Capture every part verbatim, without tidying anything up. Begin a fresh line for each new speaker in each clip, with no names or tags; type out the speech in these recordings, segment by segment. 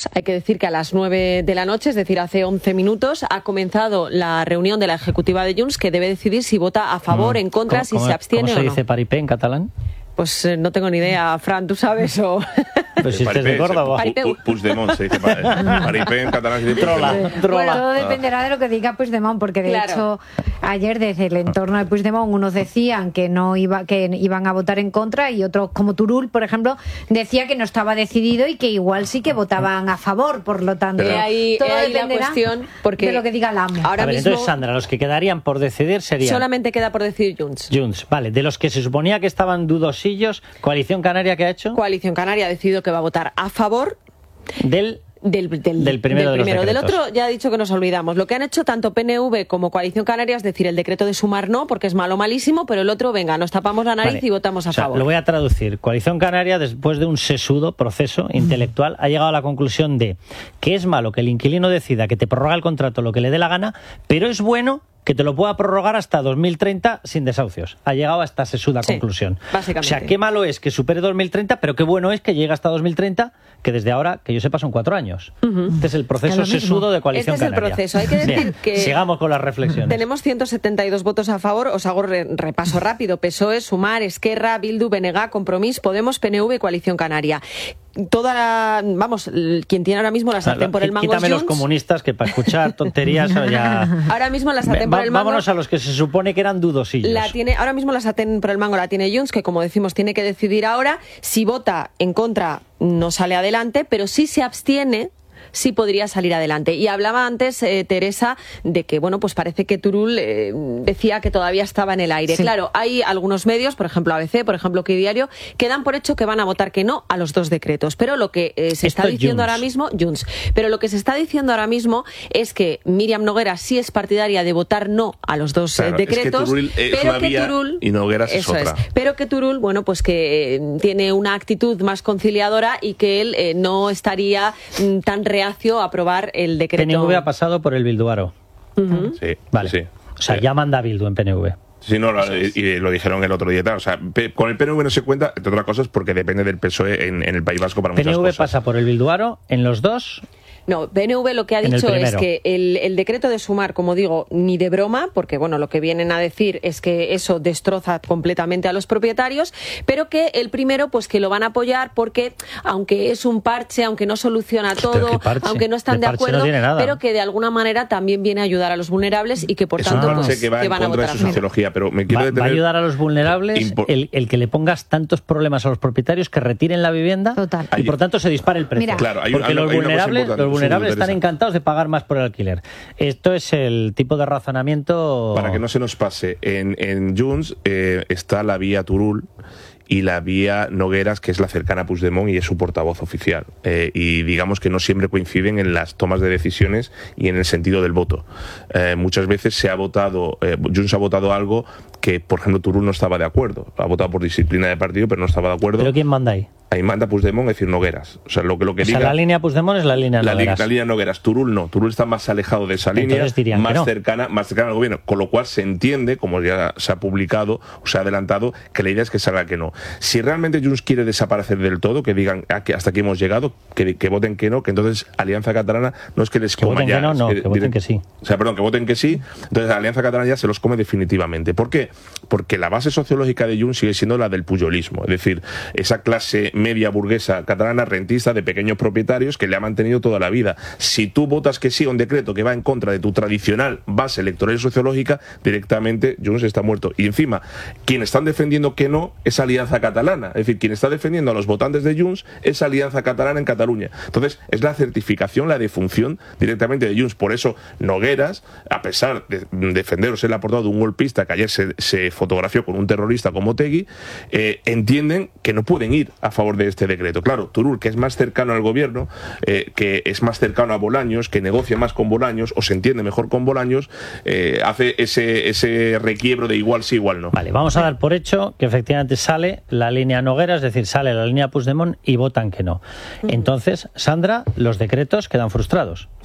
Junts. Hay que decir que a las nueve de la noche, es decir, hace once minutos, ha comenzado la reunión de la ejecutiva de Junts, que debe decidir si vota a favor, mm. en contra, si se abstiene o no.
¿Cómo se dice paripé en catalán?
Pues eh, no tengo ni idea, Fran, ¿tú sabes? O...
Pues si estés de Córdoba.
Puigdemont se dice paripé en catalán. Se dice
trola, trola. Bueno, todo dependerá de lo que diga Puigdemont, porque de claro. hecho ayer desde el entorno de Puigdemont unos decían que no iba, que iban a votar en contra y otros, como Turull, por ejemplo, decía que no estaba decidido y que igual sí que votaban a favor, por lo tanto.
Pero ahí, todo ahí dependerá la cuestión, porque
de lo que diga el amo.
Ahora a ver, mismo, entonces, Sandra, los que quedarían por decidir serían...
Solamente queda por decidir Junts.
Junts, vale. De los que se suponía que estaban dudosillos, ¿Coalición Canaria qué ha hecho?
Coalición Canaria ha decidido que va a votar a favor
del...
Del, del,
del primero,
del, primero.
De
del otro ya ha dicho que nos olvidamos. Lo que han hecho tanto P N V como Coalición Canaria es decir, el decreto de sumar no, porque es malo, malísimo, pero el otro, venga, nos tapamos la nariz vale. y votamos a
o sea,
favor.
Lo voy a traducir. Coalición Canaria, después de un sesudo proceso intelectual, ha llegado a la conclusión de que es malo que el inquilino decida que te prorroga el contrato lo que le dé la gana, pero es bueno que te lo pueda prorrogar hasta dos mil treinta sin desahucios. Ha llegado a esta sesuda
sí,
conclusión.
Básicamente.
O sea, qué malo es que supere dos mil treinta, pero qué bueno es que llegue hasta dos mil treinta, que desde ahora, que yo sepa, son cuatro años. Uh-huh. Este es el proceso es sesudo de Coalición
este
Canaria.
Este es el proceso. Hay que decir
Bien,
que...
sigamos con las reflexiones.
Tenemos ciento setenta y dos votos a favor. Os hago re repaso rápido. P S O E, Sumar, Esquerra, Bildu, B N G, Compromís, Podemos, P N V y Coalición Canaria. Toda la, vamos, quien tiene ahora mismo la sartén por el mango
Quítame
es
los comunistas, que para escuchar tonterías ya...
Ahora mismo la sartén por el mango...
Vámonos a los que se supone que eran dudosillos.
La tiene, ahora mismo la sartén por el mango la tiene Junts, que como decimos tiene que decidir ahora. Si vota en contra no sale adelante, pero si se abstiene... sí podría salir adelante. Y hablaba antes, eh, Teresa, de que, bueno, pues parece que Turull eh, decía que todavía estaba en el aire. Sí. Claro, hay algunos medios, por ejemplo A B C, por ejemplo Que Diario, que dan por hecho que van a votar que no a los dos decretos. Pero lo que eh, se
Esto
está diciendo
Junts.
ahora mismo, Junts, pero lo que se está diciendo ahora mismo es que Míriam Nogueras sí es partidaria de votar no a los dos
claro,
eh, decretos,
es que Turull es
pero
una
que
vía
Turull,
y Nogueras es otra.
Es, pero que Turull, bueno, pues que eh, tiene una actitud más conciliadora y que él eh, no estaría mm, tan reacio a aprobar el decreto.
P N V ha pasado por el Bilduaro.
Uh-huh.
Sí,
vale.
Sí.
O sea,
sí.
ya manda Bildu en P N V.
Sí, no, lo, y, y lo dijeron el otro día. O sea, con el P N V no se cuenta, entre otras cosas, porque depende del P S O E en, en el País Vasco para muchas
P N V
cosas.
pasa por el Bilduaro en los dos.
No, P N V lo que ha dicho es que el, el decreto de Sumar, como digo, ni de broma, porque bueno, lo que vienen a decir es que eso destroza completamente a los propietarios, pero que el primero, pues que lo van a apoyar porque, aunque es un parche, aunque no soluciona todo, aunque no están de, de acuerdo, no pero que de alguna manera también viene a ayudar a los vulnerables y que por
es
tanto
un
pues,
que, va
que van a votar
de su sociología, pero me quiero
va,
detener...
va a ayudar a los vulnerables el, el que le pongas tantos problemas a los propietarios que retiren la vivienda.
Total.
Y por tanto se dispare el precio.
Mira,
claro, hay,
porque
hay,
los
hay
vulnerables, los vulnerables están encantados de pagar más por el alquiler. Esto es el tipo de razonamiento...
Para que no se nos pase, en, en Junts eh, está la vía Turull y la vía Nogueras, que es la cercana a Puigdemont y es su portavoz oficial. Eh, y digamos que no siempre coinciden en las tomas de decisiones y en el sentido del voto. Eh, muchas veces se ha votado, eh, Junts ha votado algo que, por ejemplo, Turull no estaba de acuerdo. Ha votado por disciplina de partido, pero no estaba de acuerdo.
¿Pero quién manda ahí?
Ahí manda Puigdemont, es decir, Nogueras. O sea, lo que, lo que
o
diga...
sea, la línea Puigdemont es la línea
la
Nogueras.
Li, la línea Nogueras. Turull no. Turull está más alejado de esa línea, más,
no.
cercana, más cercana al gobierno. Con lo cual se entiende, como ya se ha publicado o se ha adelantado, que la idea es que salga que no. Si realmente Junts quiere desaparecer del todo, que digan ah, que hasta aquí hemos llegado, que, que voten que no, que entonces Alianza Catalana no es que les
que
coma
voten
ya.
Que no, no,
es que,
que voten que sí.
O sea, perdón, que voten que sí. Entonces Alianza Catalana ya se los come definitivamente. ¿Por qué? Porque la base sociológica de Junts sigue siendo la del pujolismo. Es decir, esa clase media burguesa catalana rentista de pequeños propietarios que le ha mantenido toda la vida. Si tú votas que sí a un decreto que va en contra de tu tradicional base electoral y sociológica, directamente Junts está muerto. Y encima, quien están defendiendo que no es Alianza Catalana. Es decir, quien está defendiendo a los votantes de Junts es Alianza Catalana en Cataluña. Entonces, es la certificación, la defunción directamente de Junts. Por eso, Nogueras, a pesar de defender o ser la portavoz de un golpista que ayer se, se fotografió con un terrorista como Otegui, eh, entienden que no pueden ir a favor de este decreto. Claro, Turull, que es más cercano al gobierno, eh, que es más cercano a Bolaños, que negocia más con Bolaños o se entiende mejor con Bolaños, eh, hace ese, ese requiebro de igual sí, igual no.
Vale, vamos a dar por hecho que efectivamente sale la línea Nogueras, es decir, sale la línea Puigdemont y votan que no. Uh-huh. Entonces, Sandra, los decretos quedan frustrados.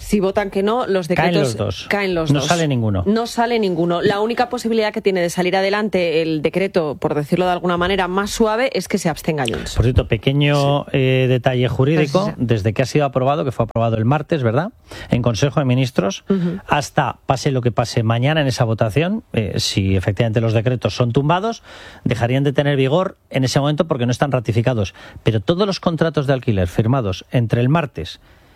si votan que no, los decretos
caen los dos.
Caen los
no
dos.
sale ninguno.
No sale ninguno. La única posibilidad que tiene de salir adelante el decreto, por decirlo de alguna manera, más suave, es que se abstenga Junts.
Por cierto, pequeño sí. eh, detalle jurídico,
pues,
desde que ha sido aprobado, que fue aprobado el martes, ¿verdad?, en Consejo de Ministros, uh-huh. hasta pase lo que pase mañana en esa votación, eh, si efectivamente los decretos son tumbados, dejarían de tener vigor en ese momento porque no están ratificados. Pero todos los contratos de alquiler firmados entre el martes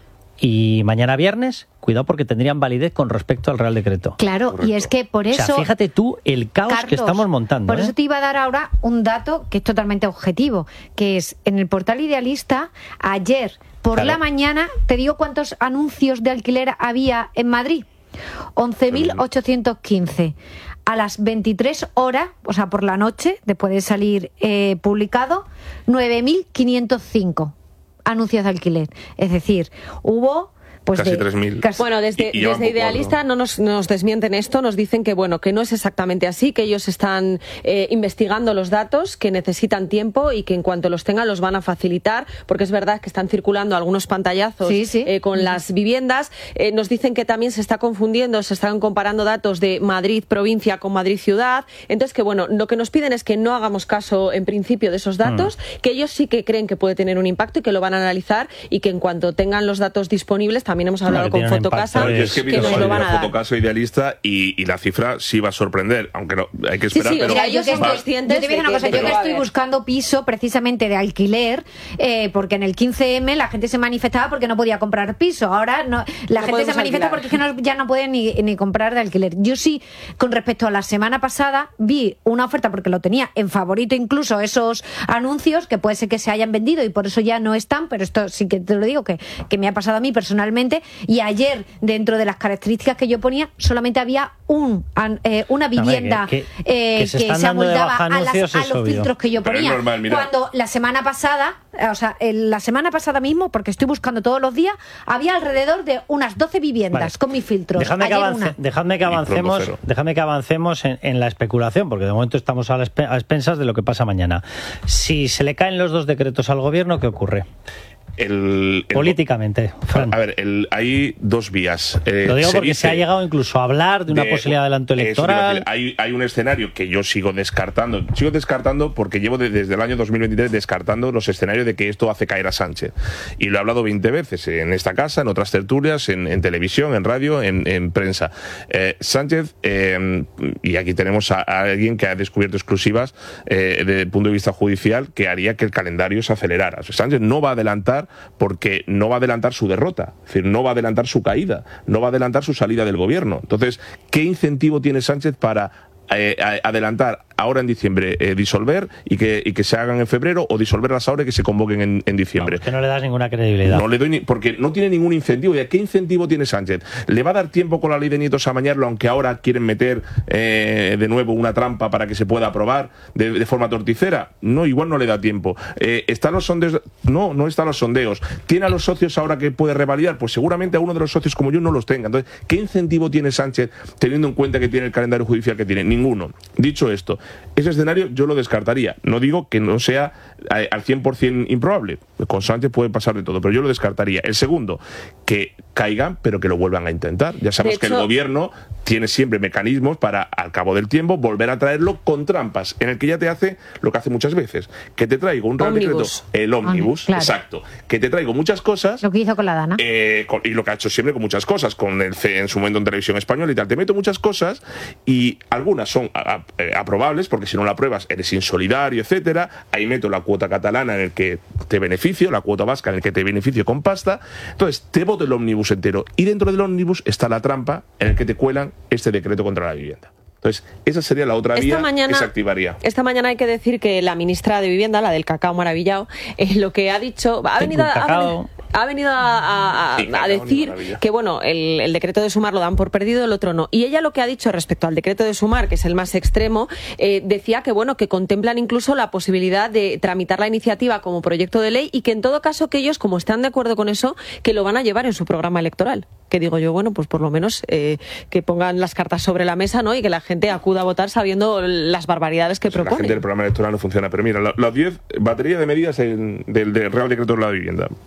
y mañana viernes, cuidado porque tendrían validez con respecto al Real Decreto.
Claro, correcto. Y es que por eso...
O sea, fíjate tú el caos
Carlos,
que estamos montando.
Por
¿eh?
eso te iba a dar ahora un dato que es totalmente objetivo, que es en el portal Idealista, ayer por claro. la mañana, te digo cuántos anuncios de alquiler había en Madrid. once mil ochocientos quince. A las veintitrés horas, o sea, por la noche, después de salir eh, publicado, nueve mil quinientos cinco anuncios de alquiler. Es decir, hubo... Pues
casi
de,
tres mil.
Bueno, desde, y, y desde Idealista no nos, nos desmienten esto, nos dicen que bueno, que no es exactamente así, que ellos están eh, investigando los datos, que necesitan tiempo y que en cuanto los tengan los van a facilitar, porque es verdad que están circulando algunos pantallazos
sí, sí.
Eh, con las viviendas. Eh, nos dicen que también se está confundiendo, se están comparando datos de Madrid provincia con Madrid ciudad. Entonces, que bueno, lo que nos piden es que no hagamos caso en principio de esos datos, mm. que ellos sí que creen que puede tener un impacto y que lo van a analizar y que en cuanto tengan los datos disponibles también También hemos hablado
claro,
con Fotocasa,
no, es que,
que nos lo van a dar.
Fotocasa Idealista y, y la cifra sí va a sorprender, aunque no, hay que esperar.
Sí, sí,
pero
mira, yo soy consciente
yo te voy a decir una cosa, yo que estoy buscando piso precisamente de alquiler, eh, porque en el quince eme la gente se manifestaba porque no podía comprar piso. Ahora no, la no gente se manifiesta alquilar. porque es que no, ya no puede ni, ni comprar de alquiler. Yo sí, con respecto a la semana pasada, vi una oferta porque lo tenía en favorito incluso esos anuncios, que puede ser que se hayan vendido y por eso ya no están, pero esto sí que te lo digo, que, que me ha pasado a mí personalmente. Y ayer, dentro de las características que yo ponía, solamente había un eh, una vivienda
no, que, que,
eh,
que se,
que se amoldaba a, las, a los
obvio.
filtros que yo ponía.
Normal,
Cuando la semana pasada, o sea, la semana pasada mismo, porque estoy buscando todos los días, había alrededor de unas doce viviendas vale. con mis filtros.
Dejadme que, avance, dejadme que avancemos, dejadme que avancemos en, en la especulación, porque de momento estamos a, la, a expensas de lo que pasa mañana. Si se le caen los dos decretos al gobierno, ¿qué ocurre?
El, el,
políticamente, Fran.
A ver, el, hay dos vías. Eh,
Lo digo
se
porque
dice,
se ha llegado incluso a hablar de una de, posibilidad de adelanto electoral.
Hay, hay un escenario que yo sigo descartando. Sigo descartando porque llevo de, desde el año dos mil veintitrés descartando los escenarios de que esto hace caer a Sánchez. Y lo he hablado veinte veces en esta casa, en otras tertulias, en, en televisión, en radio, en, en prensa. Eh, Sánchez, eh, y aquí tenemos a, a alguien que ha descubierto exclusivas eh, desde el punto de vista judicial que haría que el calendario se acelerara. O sea, Sánchez no va a adelantar porque no va a adelantar su derrota, es decir, no va a adelantar su caída, no va a adelantar su salida del gobierno. Entonces, ¿qué incentivo tiene Sánchez para eh, adelantar ahora en diciembre, eh, disolver y que, y que se hagan en febrero, o disolverlas ahora y que se convoquen en, en diciembre?
Vamos, que no le das ninguna credibilidad.
No le doy ni, porque no tiene ningún incentivo. ¿Y qué incentivo tiene Sánchez? ¿Le va a dar tiempo con la ley de nietos a amañarlo, aunque ahora quieren meter eh, de nuevo una trampa para que se pueda aprobar de, de forma torticera? No, igual no le da tiempo. Eh, ¿Están los sondeos? No, no están los sondeos. ¿Tiene a los socios ahora que puede revalidar? Pues seguramente a uno de los socios como yo no los tenga. Entonces, ¿qué incentivo tiene Sánchez teniendo en cuenta que tiene el calendario judicial que tiene? Ninguno. Dicho esto, ese escenario yo lo descartaría. No digo que no sea eh, al cien por ciento improbable. Con Sánchez puede pasar de todo, pero yo lo descartaría. El segundo, que caigan, pero que lo vuelvan a intentar. Ya sabemos que el gobierno tiene siempre mecanismos para, al cabo del tiempo, volver a traerlo con trampas, en el que ya te hace lo que hace muchas veces, que te traigo un Real Decreto, el ómnibus, claro. Exacto, que te traigo muchas cosas.
Lo que hizo con la Dana.
Eh, con, y lo que ha hecho siempre con muchas cosas, con el C en su momento en Televisión Española y tal. Te meto muchas cosas y algunas son a, a, eh, aprobables, porque si no la apruebas eres insolidario, etcétera. Ahí meto la cuota catalana en el que te beneficio, la cuota vasca en el que te beneficio con pasta. Entonces te voto el ómnibus entero y dentro del ómnibus está la trampa en el que te cuelan este decreto contra la vivienda. Entonces, esa sería la otra esta vía mañana, que se activaría.
Esta mañana hay que decir que la ministra de Vivienda, la del cacao maravillado, eh, lo que ha dicho... Ha venido, ha venido, ha venido a, a, sí, a decir que, bueno, el, el decreto de Sumar lo dan por perdido, el otro no. Y ella lo que ha dicho respecto al decreto de Sumar, que es el más extremo, eh, decía que, bueno, que contemplan incluso la posibilidad de tramitar la iniciativa como proyecto de ley y que, en todo caso, que ellos, como están de acuerdo con eso, que lo van a llevar en su programa electoral. Que digo yo, bueno, pues por lo menos eh, que pongan las cartas sobre la mesa, ¿no? Y que la gente acuda a votar sabiendo las barbaridades que
o sea,
proponen.
La gente del programa electoral no funciona. Pero mira, las diez baterías de medidas en, del, del Real Decreto de la Vivienda. Resumido.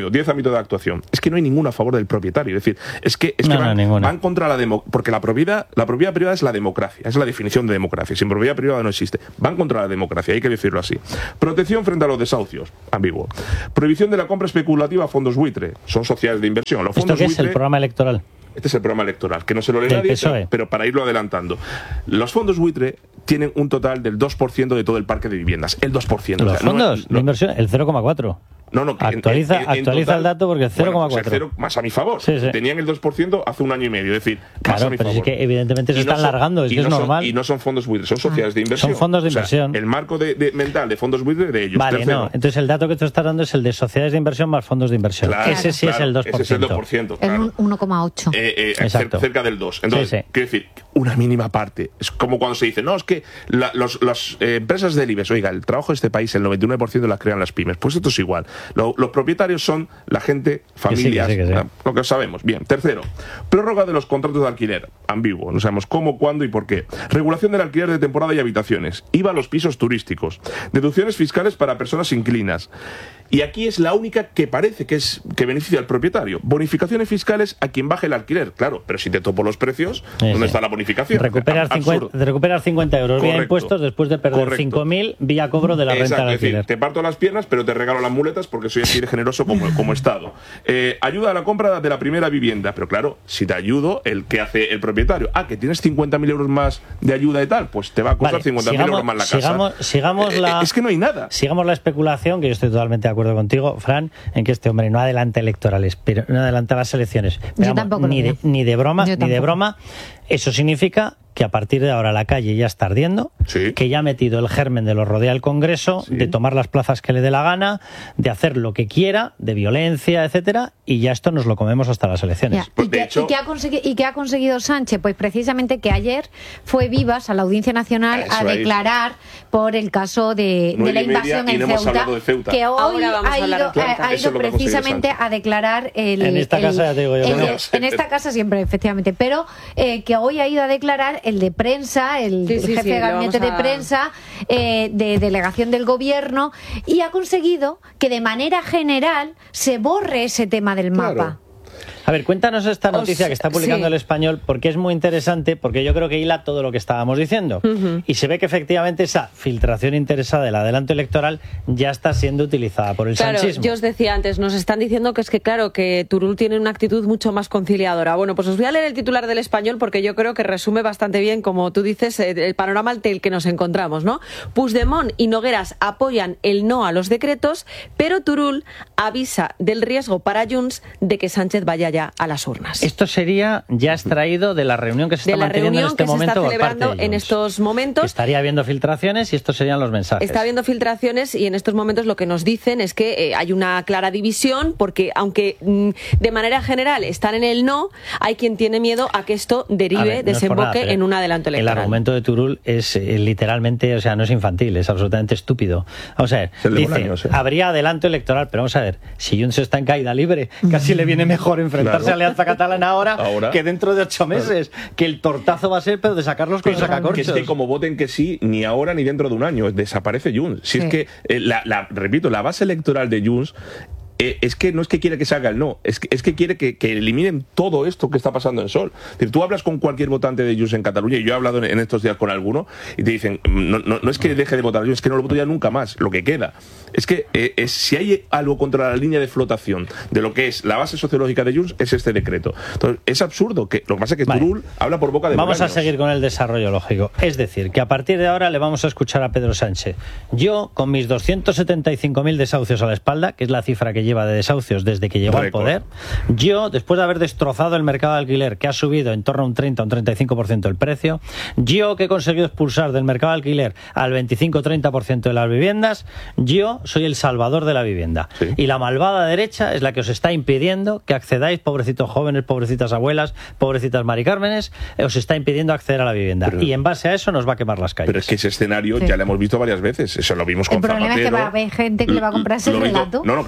digo, diez ámbitos de actuación. Es que no hay ninguno a favor del propietario. Es decir, es que, es que
no,
van,
no,
van contra la democracia. Porque la propiedad, la propiedad privada es la democracia. Es la definición de democracia. Sin propiedad privada no existe. Van contra la democracia, hay que decirlo así. Protección frente a los desahucios. Ambiguo. Prohibición de la compra especulativa a fondos buitre. Son sociedades de inversión. Los fondos
¿Esto qué
buitre,
es el programa electoral?
Este es el programa electoral, que no se lo lee nadie,
P S O E.
pero para irlo adelantando. Los fondos buitre tienen un total del dos por ciento de todo el parque de viviendas. El dos por ciento.
Los
o sea,
fondos
no es, no,
de inversión, el cero coma cuatro.
No, no, que
actualiza
en, en, en
actualiza
total,
el dato porque el cero coma cuatro.
Bueno, pues más a mi favor.
Sí, sí.
Tenían el dos por ciento hace un año y medio. Es decir,
claro,
más a mi
pero
favor.
es que evidentemente se
Y
están
no son,
largando, es que
no
es
son,
normal.
Y no son fondos buitres, son sociedades de inversión.
Son fondos de
o sea,
inversión.
el marco de, de, mental de fondos buitres de ellos.
Vale,
Tercero.
no. Entonces el dato que tú estás dando es el de sociedades de inversión más fondos de inversión.
Claro,
ese sí
claro,
es el dos por ciento.
Ese es el dos por ciento.
Es
Claro.
un uno coma ocho.
Eh, eh,
Exacto.
Cerca del dos. Entonces,
Sí, sí.
quiero decir, una mínima parte. Es como cuando se dice, no, es que la, los, las eh, empresas del IBEX, oiga, el trabajo de este país, el noventa y nueve por ciento las crean las pymes. Pues esto es igual. Lo, los propietarios son la gente, familias,
que sí, que sí, que sí.
lo que sabemos. Bien. Tercero, prórroga de los contratos de alquiler. Ambiguo. No sabemos cómo, cuándo y por qué. Regulación del alquiler de temporada y habitaciones. I V A a los pisos turísticos. Deducciones fiscales para personas inquilinas. Y aquí es la única que parece que es que beneficia al propietario. Bonificaciones fiscales a quien baje el alquiler. Claro, pero si te topo los precios,
Sí,
¿dónde
sí.
está la bonificación?
Recuperar,
Absurdo.
cincuenta, recuperar cincuenta euros vía
Correcto.
impuestos después de perder
Correcto.
cinco mil vía cobro de la
Exacto,
renta del
es decir,
alquiler.
te parto las piernas, pero te regalo las muletas porque soy así de generoso como, como Estado. Eh, ayuda a la compra de la primera vivienda. Pero claro, si te ayudo, ¿el qué hace el propietario? Ah, que tienes cincuenta mil euros más de ayuda y tal, pues te va a costar
Vale,
cincuenta mil
sigamos-
euros más la casa.
sigamos- sigamos
Eh,
la-
Es que no hay nada.
Sigamos la especulación, que yo estoy totalmente de acuerdo contigo, Fran, en que este hombre no adelanta electorales, pero no adelanta las elecciones. Pero
Yo
vamos,
tampoco lo
ni, de,
veo.
ni de broma,
Yo
ni de
tampoco.
broma. Eso significa que a partir de ahora la calle ya está ardiendo,
Sí.
que ya ha metido el germen de lo rodea el Congreso,
Sí.
de tomar las plazas que le dé la gana, de hacer lo que quiera, de violencia, etcétera, y ya esto nos lo comemos hasta las elecciones.
Ya.
Pues,
¿Y,
de
qué,
hecho-
y qué ha consegui- ¿Y qué ha conseguido Sánchez? Pues precisamente que ayer fue Vivas a la Audiencia Nacional
Eso
a
es.
declarar por el caso de,
Nueve
de la
y media
invasión
y
en
no hemos
Ceuta,
hablado de Ceuta.
que hoy
Ahora vamos
ha
a hablar.
ido,
Claro,
ha- ha
eso
ido
es lo que ha conseguido
precisamente
Sánchez.
a declarar el...
En esta
el-
casa ya te digo yo que
el
no.
de- en esta casa siempre, efectivamente, pero eh, que hoy ha ido a declarar el de prensa, el,
Sí,
el
sí,
jefe
sí,
de
lo
gabinete
vamos
de
a-
prensa eh, de delegación del gobierno, y ha conseguido que de manera general se borre ese tema del
Claro.
mapa.
A ver, cuéntanos esta
Os-
noticia que está publicando
sí.
El Español, porque es muy interesante, porque yo creo que hila todo lo que estábamos diciendo. Y se ve que efectivamente esa filtración interesada del adelanto electoral ya está siendo utilizada por el
Claro,
sanchismo.
yo os decía antes, nos están diciendo que es que, claro, que Turull tiene una actitud mucho más conciliadora. Bueno, pues os voy a leer el titular del Español porque yo creo que resume bastante bien, como tú dices, eh, el panorama ante el que nos encontramos, ¿no? Puigdemont y Nogueras apoyan el no a los decretos, pero Turull avisa del riesgo para Junts de que Sánchez vaya ya a las urnas.
Esto sería ya extraído de la reunión que se
de
está
la
manteniendo
reunión
en este
que se
momento
está
por parte
celebrando
de
en
Junts.
estos momentos.
Estaría habiendo filtraciones y estos serían los mensajes.
Está habiendo filtraciones y en estos momentos lo que nos dicen es que eh, hay una clara división porque aunque mm, de manera general están en el no, hay quien tiene miedo a que esto derive,
A ver, no es por
desemboque
nada, pero
en un adelanto electoral.
El argumento de Turull es eh, literalmente, o sea, no es infantil, es absolutamente estúpido. Vamos a ver,
Es el de
dice,
Bolaños, ¿eh?
habría adelanto electoral, pero vamos a ver, si Junts está en caída libre, casi le viene mejor enfrentarse
Claro.
a Alianza Catalana ahora,
Ahora.
que dentro de ocho meses, que el tortazo va a ser, pero de sacarlos con
Que
sacacorchos.
es que como voten que sí, ni ahora ni dentro de un año, desaparece Junts. Si
Sí.
es que, eh, la, la- repito, la base electoral de Junts eh, es que no es que quiere que se haga el no, es que, es que quiere que, que eliminen todo esto que está pasando en Sol. Es decir, tú hablas con cualquier votante de Junts en Cataluña, y yo he hablado en, en estos días con alguno, y te dicen, no, no, no es que deje de votar a Junts, es que no lo voto ya nunca más, lo que queda. Es que eh, es, si hay algo contra la línea de flotación de lo que es la base sociológica de Junts, es este decreto. Entonces, es absurdo, que lo que pasa es que
Vale.
Turull habla por boca de
Vamos a
Bolaños.
seguir con el desarrollo lógico. Es decir, que a partir de ahora le vamos a escuchar a Pedro Sánchez. Yo, con mis doscientos setenta y cinco mil desahucios a la espalda, que es la cifra que lleva de desahucios desde que llegó al
Récord.
poder, yo, después de haber destrozado el mercado de alquiler, que ha subido en torno a un treinta o un treinta y cinco por ciento el precio, yo, que he conseguido expulsar del mercado de alquiler al veinticinco o treinta por ciento de las viviendas, yo soy el salvador de la vivienda.
Sí.
Y la malvada derecha es la que os está impidiendo que accedáis, pobrecitos jóvenes, pobrecitas abuelas, pobrecitas maricármenes, eh, os está impidiendo acceder a la vivienda.
Pero-
y en base a eso nos va a quemar las calles.
Pero es que ese escenario
Sí.
ya lo hemos visto varias veces. Eso lo vimos con
El problema es que
Zapatero.
va a haber gente que le va a comprar ese
Lo mismo-
relato.
No, no, claro. Lo,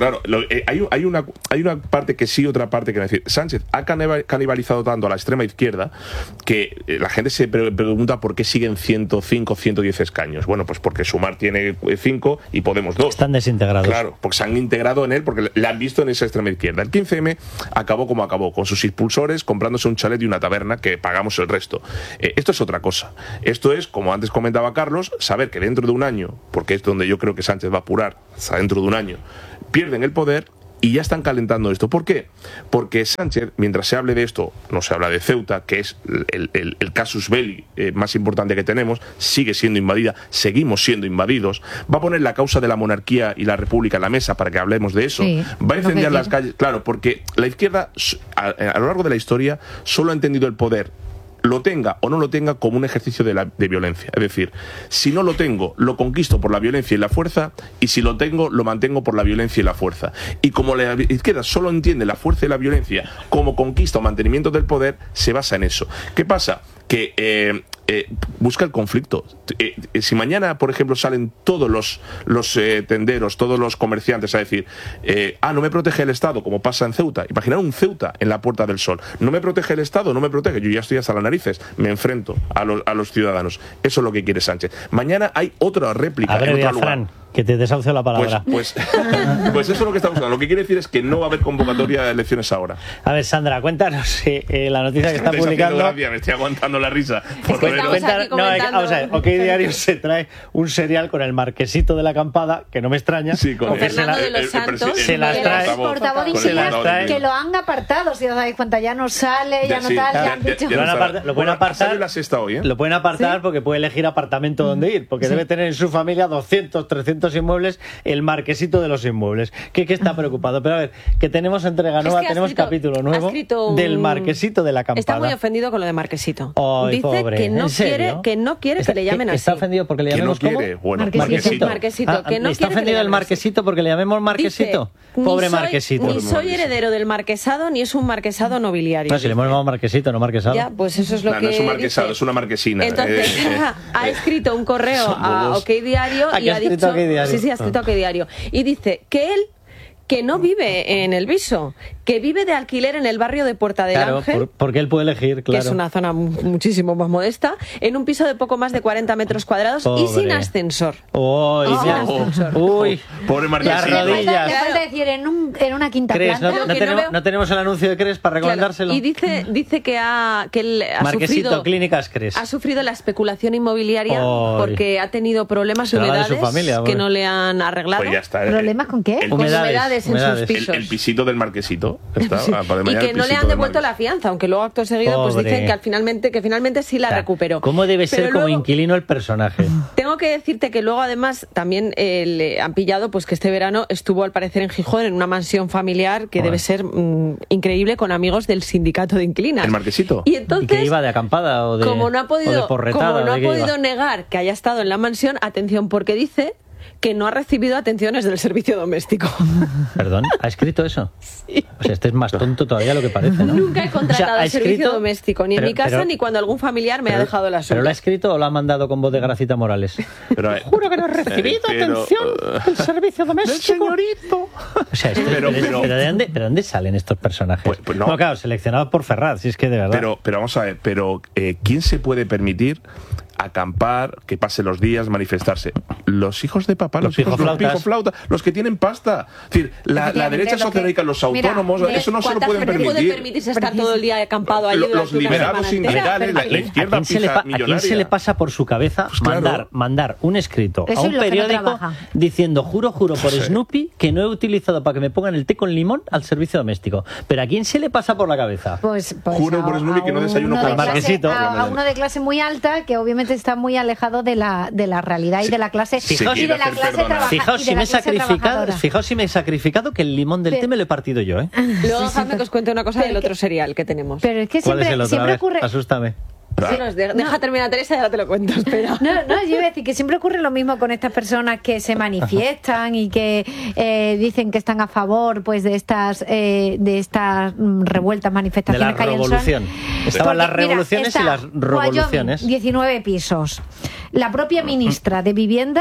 eh, hay, hay, una, hay una parte que sí, otra parte que no. Es decir, Sánchez ha canibalizado tanto a la extrema izquierda que eh, la gente se pre pregunta por qué siguen ciento cinco, ciento diez escaños. Bueno, pues porque Sumar tiene cinco y Podemos dos.
Están desintegrados.
Claro, porque se han integrado en él, porque le han visto en esa extrema izquierda. El quince eme acabó como acabó, con sus impulsores comprándose un chalet y una taberna que pagamos el resto. Eh, esto es otra cosa. Esto es, como antes comentaba Carlos, saber que dentro de un año, porque es donde yo creo que Sánchez va a apurar, hasta dentro de un año, pierden el poder y ya están calentando esto. ¿Por qué? Porque Sánchez, mientras se hable de esto, no se habla de Ceuta, que es el, el, el casus belli eh, más importante que tenemos, sigue siendo invadida, seguimos siendo invadidos, va a poner la causa de la monarquía y la república en la mesa para que hablemos de eso, sí, va a incendiar las calles, claro, porque la izquierda a, a lo largo de la historia solo ha entendido el poder, lo tenga o no lo tenga, como un ejercicio de, la, de violencia. Es decir, si no lo tengo, lo conquisto por la violencia y la fuerza, y si lo tengo, lo mantengo por la violencia y la fuerza. Y como la izquierda solo entiende la fuerza y la violencia como conquista o mantenimiento del poder, se basa en eso. ¿Qué pasa? Que eh, eh, busca el conflicto. Eh, eh, si mañana, por ejemplo, salen todos los, los eh, tenderos, todos los comerciantes a decir eh, ah, no me protege el Estado, como pasa en Ceuta. Imaginar un Ceuta en la Puerta del Sol. No me protege el Estado, no me protege. Yo ya estoy hasta las narices. Me enfrento a los, a los ciudadanos. Eso es lo que quiere Sánchez. Mañana hay otra réplica
a ver,
en otro
lugar. Fran, que te desahucio la palabra.
Pues, pues, pues eso es lo que está buscando. Lo que quiere decir es que no va a haber convocatoria de elecciones ahora.
A ver, Sandra, cuéntanos eh, eh, la noticia que está
me
publicando.
Gracia, me estoy aguantando la risa.
Es que
Cuéntanos, no, es que, vamos a ver, OK Diario se trae un serial con el marquesito de la acampada, que no me extraña.
Sí, con,
con
el,
Fernando
el,
de los
el, el,
Santos.
Se las trae.
El portavoz de Inquilino, que lo han apartado, si os dais cuenta, ya no sale, ya, ya no sí, tal, ya, ya han dicho.
Ya, ya no aparta, lo pueden apartar.
La sexta hoy, ¿eh?
Lo pueden apartar, ¿sí? Porque puede elegir apartamento donde ir, porque sí, debe tener en su familia doscientos, trescientos inmuebles, el marquesito de los inmuebles. ¿Qué, qué está preocupado? Pero a ver, que tenemos entrega nueva, es que tenemos escrito, capítulo nuevo un... del marquesito de la acampada.
Está muy ofendido con lo de marquesito.
Oh,
Dice
pobre.
que no quiere, que no quiere
está,
que le llamen
que,
así.
Está ofendido porque le llamemos
no quiere,
¿cómo?
Bueno,
marquesito. Marquesito.
Ah,
que no
está
quiere
ofendido
que
el marquesito porque le llamemos marquesito.
Dice,
pobre
ni soy,
marquesito.
Ni soy heredero del marquesado ni es un marquesado nobiliario.
No, si le hemos llamado marquesito, no marquesado.
Ya, pues eso es lo
no,
que
no es un marquesado,
dice.
Es una marquesina.
Entonces,
eh,
ha escrito un correo a OK Diario
¿A
y ha dicho,
Diario?
sí, sí, ha escrito a OK Diario y dice que él que no vive en el Viso, que vive de alquiler en el barrio de Puerta del
claro,
Ángel,
por, porque él puede elegir, claro,
que es una zona muchísimo más modesta, en un piso de poco más de cuarenta metros cuadrados. Pobre. Y sin ascensor.
Oh,
y sin
oh,
ascensor.
Uy,
pobre marquesito.
Las rodillas.
Le falta decir en, un, en una quinta
Cres,
planta.
No, no, tenemos, no, no tenemos el anuncio de Cres para recomendárselo.
Claro. Y dice, dice que ha, que él ha
Marquesito,
sufrido,
Clínicas Cres.
ha sufrido la especulación inmobiliaria oh, porque ha tenido problemas de humedades
de familia,
que no le han arreglado.
Pues ya está,
¿Problemas con qué?
El,
con
humedades,
humedades en
humedades.
sus pisos.
El, el pisito del marquesito. Está,
sí. Y que no le han devuelto la fianza, aunque luego acto seguido Pobre. pues dicen que al finalmente que finalmente sí la recuperó.
¿Cómo debe ser
Pero
como
luego,
inquilino el personaje?
Tengo que decirte que luego además también eh, le han pillado pues que este verano estuvo al parecer en Gijón en una mansión familiar que bueno. debe ser mmm, increíble, con amigos del sindicato de inquilinas.
¿El marquesito?
Y entonces,
¿Y que iba de acampada o de
como no ha podido,
o de porretada,
como no ha podido
iba?
negar que haya estado en la mansión, atención, porque dice que no ha recibido atenciones del servicio doméstico.
¿Perdón? ¿Ha escrito eso?
Sí.
O sea, este es más tonto todavía lo que parece, ¿no?
Nunca he contratado
o sea,
el servicio
escrito,
doméstico, ni
pero,
en mi casa,
pero,
ni cuando algún familiar me
pero,
ha dejado la suya.
¿Pero lo ha escrito o lo ha mandado con voz de Gracita Morales?
Pero, eh,
Juro que no he recibido pero, atención del servicio doméstico.
Señorito.
O sea, esto, pero, pero, pero, pero, ¿de dónde, ¿pero dónde salen estos personajes? Pues, pues no. no, claro, seleccionados por Ferraz, si es que de verdad.
Pero, pero vamos a ver, pero eh, ¿quién se puede permitir acampar, que pase los días, manifestarse? Los hijos de papá, los, los hijos los pijoflautas, los que tienen pasta. Es decir, la, la derecha socialista, los autónomos, mira, eso no se lo pueden permitir.
¿Puede permitirse estar todo el día acampado allí?
Los liberados sindicales, la, la izquierda pija millonaria.
¿A quién se le pasa por su cabeza pues claro. mandar, mandar un escrito eso a un periódico no diciendo, juro, juro por Snoopy, que no he utilizado para que me pongan el té con limón al servicio doméstico? ¿Pero a quién se le pasa por la cabeza?
Pues, pues
juro
a,
por Snoopy que no desayuno
con el marquesito.
A, a uno de clase muy alta, que obviamente está muy alejado de la, de la realidad y de la clase,
fijaos,
y de la clase trabajadora.
Fijaos si me he sacrificado, fijaos si me he sacrificado que el limón del pero, té me lo he partido yo, ¿eh?
Luego dejadme sí, que os cuente una cosa del otro serial que tenemos.
Pero es que
¿Cuál
siempre,
es el otro?
siempre
ver,
ocurre.
Asústame.
Sí, nos de, deja no. terminar Teresa y ahora te lo cuento, espera.
No, no, yo iba a decir que siempre ocurre lo mismo con estas personas que se manifiestan y que eh, dicen que están a favor pues de estas eh, de estas revueltas, manifestaciones
de la
que hay
revolución.
en Son.
Estaban
Porque,
las revoluciones
mira, está
y las revoluciones.
Wyoming, diecinueve pisos. La propia ministra de Vivienda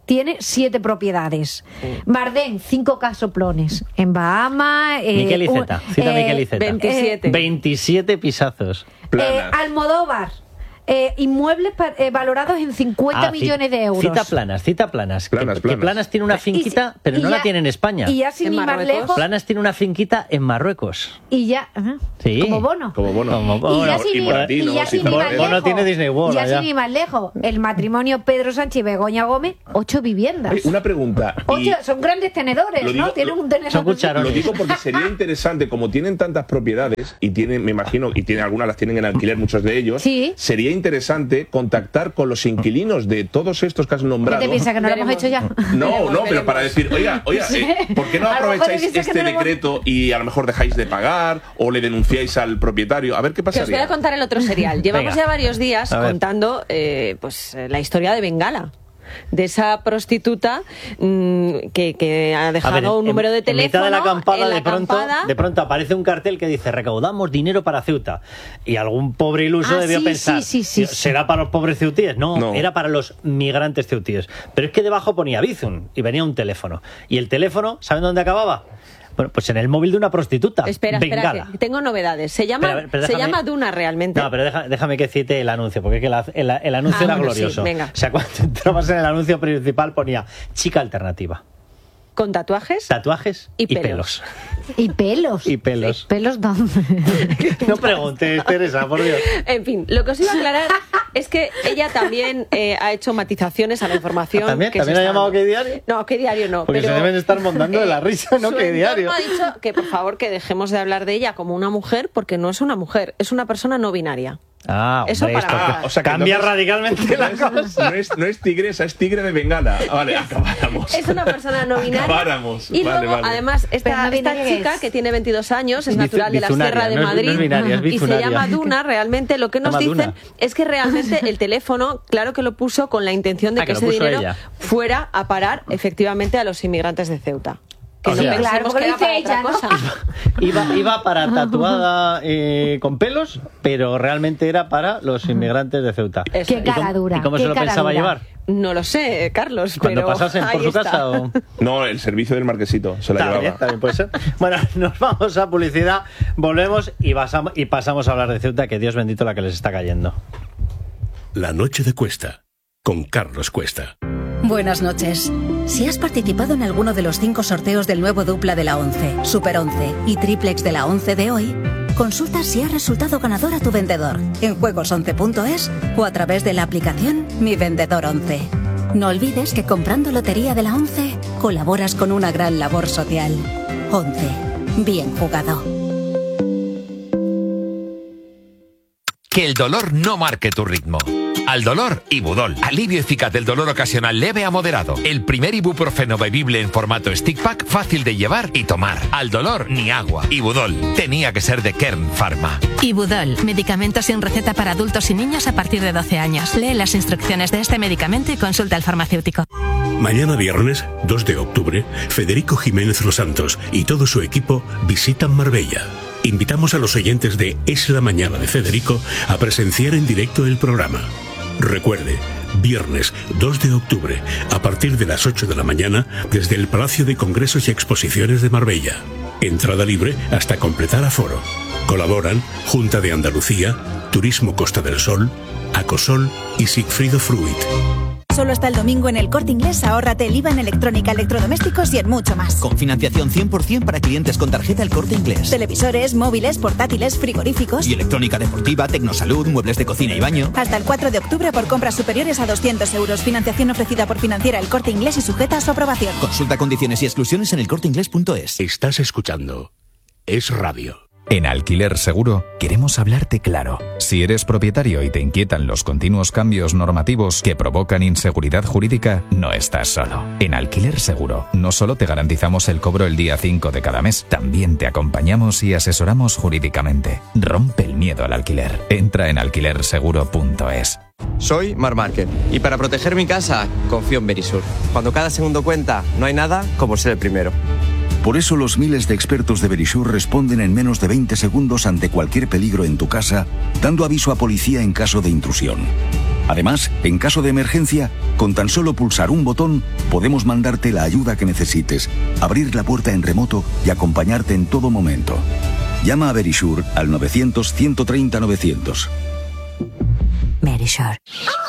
tiene siete propiedades. Bardem, cinco casoplones. En Bahamas... Eh,
Miquel Iceta, cita eh, Miquel Iceta.
veintisiete.
veintisiete pisazos.
Eh, Almodóvar. Eh, inmuebles eh, valorados en cincuenta
ah,
millones de euros.
Cita planas, cita planas.
Planas,
que,
planas.
que Planas tiene una finquita,
y,
pero
y
no
ya,
la tiene en España.
Y ya sin ir más lejos.
Planas tiene una finquita en Marruecos.
Y ya. Uh-huh,
sí.
Como Bono.
Como Bono.
Como Bono.
Y ya sin,
y
y, y ya sin ir más lejos.
Bono tiene Disney World.
Ya
allá.
sin ir más lejos. El matrimonio Pedro Sánchez y Begoña Gómez, ocho viviendas.
Oye, una pregunta.
Ocho,
y
son grandes tenedores,
lo digo,
¿no? Tienen
lo,
un tenedor.
son cucharones.
Lo digo porque sería interesante, como tienen tantas propiedades y tienen, me imagino, y tienen algunas las tienen en alquiler, muchos de ellos.
Sí.
Sería interesante contactar con los inquilinos de todos estos que has nombrado.
¿Qué te piensas que no
Veremos.
lo hemos hecho ya?
No,
Veremos,
no, pero
veremos.
para decir, oiga, oiga, eh, ¿por qué no
A lo mejor
aprovecháis
piensas que
este
no lo hemos-
decreto y a lo mejor dejáis de pagar o le denunciáis al propietario? A ver qué
Que os voy
pasaría.
a contar el otro serial. Llevamos
Venga.
ya varios días
A ver.
contando eh, pues eh, la historia de Bengala. De esa prostituta mmm, que, que ha dejado
A ver,
un
en-
número de
en
teléfono.
mitad de la acampada,
en la
de, pronto,
acampada.
de pronto aparece un cartel que dice recaudamos dinero para Ceuta. Y algún pobre iluso
Ah,
debió
sí,
pensar,
sí, sí, sí, sí.
¿será para los pobres ceutíes? No,
No.
era para los migrantes ceutíes. Pero es que debajo ponía Bizum y venía un teléfono. Y el teléfono, ¿saben dónde acababa? Bueno, pues en el móvil de una prostituta.
Espera, espera,
Bengala.
que tengo novedades. Se llama,
Pero, a ver, pero
se
déjame-
llama Duna realmente.
No, pero deja- déjame que cite el anuncio, porque es que la- el, el anuncio
Ah,
era
bueno, sí,
glorioso.
venga.
O sea, cuando entrabas en el anuncio principal ponía chica alternativa,
Con tatuajes.
tatuajes
Y
y,
pelos.
pelos.
Y pelos.
Y pelos.
¿Pelos dónde?
No preguntes, Teresa, por Dios.
En fin, lo que os iba a aclarar es que ella también eh, ha hecho matizaciones a la información.
¿También?
que
¿También
se
ha
está
llamado
dando.
¿Qué diario?
No, ¿Qué diario no?
Porque
pero,
se deben estar montando de la risa, ¿no?
su
¿Qué diario?
entorno ha dicho que por favor que dejemos de hablar de ella como una mujer, porque no es una mujer, es una persona no binaria.
Ah,
Eso
hombre,
para
esto
acabar.
Ah, o sea que
cambia
entonces-
radicalmente la
no, es,
cosa.
no, es, no es tigresa, es tigre de Bengala. Ah, vale, acabáramos.
Es una persona no binaria.
Acabáramos.
Y
Vale,
luego,
vale.
además,
Pero
esta,
no
esta
binaria
chica
es-
que tiene veintidós años, es
Bizu-
natural de la
bizunaria,
Sierra de
no es-
Madrid
no es binaria, es
y se
bizunaria.
llama Duna. Realmente lo que nos
Llama
dicen
Duna.
es que realmente el teléfono, claro que lo puso con la intención de
Ah,
que,
que lo
ese
puso
dinero
ella.
fuera a parar efectivamente a los inmigrantes de Ceuta. Que
O
no
sea-
pensemos
Claro, porque
que era
lo
para
dice
otra
ella, ¿no?
cosa.
Iba, iba para tatuada eh, con pelos, pero realmente era para los inmigrantes de Ceuta.
Eso
Qué
es.
¿Y cómo-
cara dura.
¿Y cómo
qué
se lo
cara
pensaba
dura.
llevar?
No lo sé, Carlos,
Cuando
pero
pasasen por
ahí
su
está.
casa o...
No, el servicio del marquesito se la
Está bien,
llevaba.
está bien, puede ser. Bueno, nos vamos a publicidad, volvemos y, basam- y pasamos a hablar de Ceuta, que Dios bendito la que les está cayendo.
La noche de Cuesta, con Carlos Cuesta.
Buenas noches. Si has participado en alguno de los cinco sorteos del nuevo dupla de la once, Super once y Triplex de la once de hoy, consulta si ha resultado ganador a tu vendedor en juegos once punto es o a través de la aplicación Mi Vendedor once. No olvides que comprando Lotería de la once colaboras con una gran labor social. once. Bien jugado.
Que el dolor no marque tu ritmo. Al dolor, Ibudol. Alivio eficaz del dolor ocasional leve a moderado. El primer ibuprofeno bebible en formato stick pack, fácil de llevar y tomar. Al dolor, ni agua. Ibudol. Tenía que ser de Kern Pharma.
Ibudol, medicamento sin receta para adultos y niños a partir de doce años. Lee las instrucciones de este medicamento y consulta al farmacéutico.
Mañana viernes, dos de octubre, Federico Jiménez Los Santos y todo su equipo visitan Marbella. Invitamos a los oyentes de Es la Mañana de Federico a presenciar en directo el programa. Recuerde, viernes dos de octubre, a partir de las ocho de la mañana, desde el Palacio de Congresos y Exposiciones de Marbella. Entrada libre hasta completar aforo. Colaboran Junta de Andalucía, Turismo Costa del Sol, Acosol y Sigfrido Fruit.
Solo hasta el domingo en El Corte Inglés ahórrate el I V A en electrónica, electrodomésticos y en mucho más.
Con financiación cien por ciento para clientes con tarjeta El Corte Inglés.
Televisores, móviles, portátiles, frigoríficos.
Y electrónica deportiva, tecnosalud, muebles de cocina y baño.
Hasta el cuatro de octubre por compras superiores a doscientos euros. Financiación ofrecida por Financiera El Corte Inglés y sujeta a su aprobación.
Consulta condiciones y exclusiones en elcorteinglés punto es.
Estás escuchando Es Radio.
En Alquiler Seguro queremos hablarte claro. Si eres propietario y te inquietan los continuos cambios normativos que provocan inseguridad jurídica, no estás solo. En Alquiler Seguro no solo te garantizamos el cobro el día cinco de cada mes, también te acompañamos y asesoramos jurídicamente. Rompe el miedo al alquiler. Entra en alquiler seguro punto es.
Soy Mar Márquez y para proteger mi casa confío en Verisur. Cuando cada segundo cuenta, no hay nada como ser el primero.
Por eso los miles de expertos de Verisur responden en menos de veinte segundos ante cualquier peligro en tu casa, dando aviso a policía en caso de intrusión. Además, en caso de emergencia, con tan solo pulsar un botón, podemos mandarte la ayuda que necesites, abrir la puerta en remoto y acompañarte en todo momento. Llama a Verisure al novecientos, ciento treinta, novecientos.
Verisure.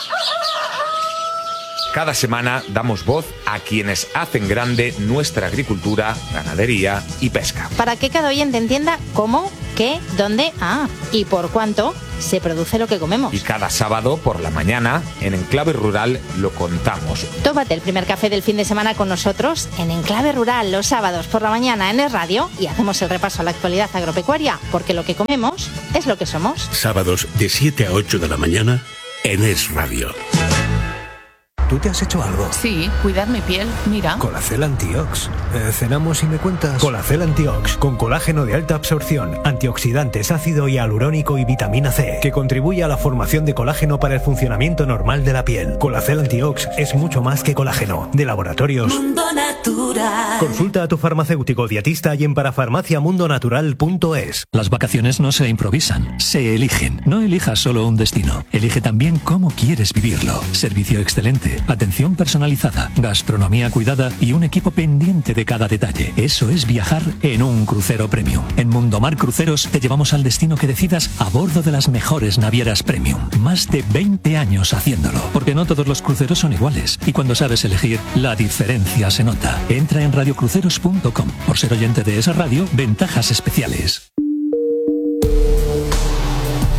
Cada semana damos voz a quienes hacen grande nuestra agricultura, ganadería y pesca.
Para que cada oyente entienda cómo, qué, dónde, ah, y por cuánto se produce lo que comemos.
Y cada sábado por la mañana, en Enclave Rural, lo contamos.
Tómate el primer café del fin de semana con nosotros en Enclave Rural los sábados por la mañana en Es Radio y hacemos el repaso a la actualidad agropecuaria, porque lo que comemos es lo que somos.
Sábados de siete a ocho de la mañana en Es Radio.
¿Tú te has hecho algo?
Sí, cuidar mi piel, mira.
Colacel Antiox. Eh, ¿Cenamos y me cuentas? Colacel Antiox, con colágeno de alta absorción, antioxidantes, ácido hialurónico y vitamina C, que contribuye a la formación de colágeno para el funcionamiento normal de la piel. Colacel Antiox es mucho más que colágeno. De Laboratorios
Mundo Natural.
Consulta a tu farmacéutico dietista y en parafarmacia mundo natural punto es.
Las vacaciones no se improvisan, se eligen. No elijas solo un destino, elige también cómo quieres vivirlo. Servicio excelente, atención personalizada, gastronomía cuidada y un equipo pendiente de cada detalle. Eso es viajar en un crucero premium. En Mundomar Cruceros te llevamos al destino que decidas a bordo de las mejores navieras premium. Más de veinte años haciéndolo, porque no todos los cruceros son iguales y cuando sabes elegir, la diferencia se nota. Entra en radio cruceros punto com. Por ser oyente de esa radio, ventajas especiales.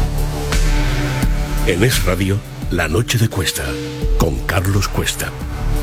En Es Radio, La Noche de Cuesta, con Carlos Cuesta.